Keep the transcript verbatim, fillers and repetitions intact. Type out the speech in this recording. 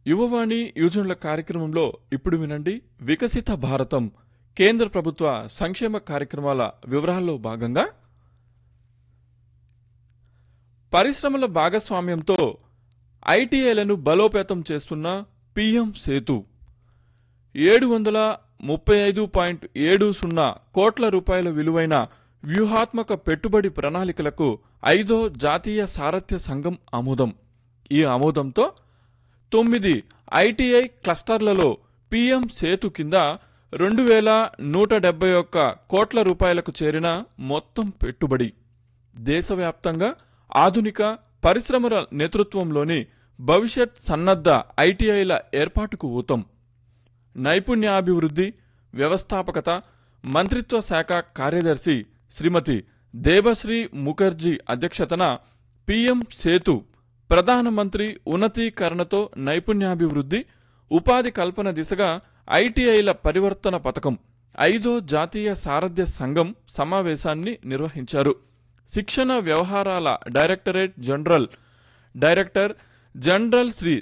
యువవాణి యూజనుల కార్యక్రమంలో ఇప్పుడు వినండి వికసిత భారతం కేంద్ర ప్రభుత్వ సంక్షేమ కార్యక్రమాల వివరాల్లో భాగంగా పరిశ్రమల భాగస్వామ్యంతో ఐటీఐలను బలోపేతం చేస్తున్న పీఎం సేతు ఏడు వందల ముప్పై ఐదు పాయింట్ ఏడు సున్నా కోట్ల రూపాయల విలువైన వ్యూహాత్మక పెట్టుబడి ప్రణాళికలకు ఐదో జాతీయ సారథ్య సంఘం ఆమోదం. ఈ ఆమోదంతో తొమ్మిది ఐటీఐ క్లస్టర్లలో పీఎం సేతు కింద రెండు వేల నూట డెబ్బై ఒక్క కోట్ల రూపాయలకు చేరిన మొత్తం పెట్టుబడి దేశవ్యాప్తంగా ఆధునిక పరిశ్రమల నేతృత్వంలోని భవిష్యత్ సన్నద్ధ ఐటీఐల ఏర్పాటుకు ఊతం. నైపుణ్యాభివృద్ధి, వ్యవస్థాపకత మంత్రిత్వ శాఖ కార్యదర్శి శ్రీమతి దేబశ్రీ ముఖర్జీ అధ్యక్షతన పీఎం సేతు ప్రధానమంత్రి ఉన్నతీకరణతో నైపుణ్యాభివృద్ధి, ఉపాధి కల్పన దిశగా ఐటీఐల పరివర్తన పథకం ఐదో జాతీయ సారథ్య సంఘం సమావేశాన్ని నిర్వహించారు. శిక్షణ వ్యవహారాల directorate general director general Shri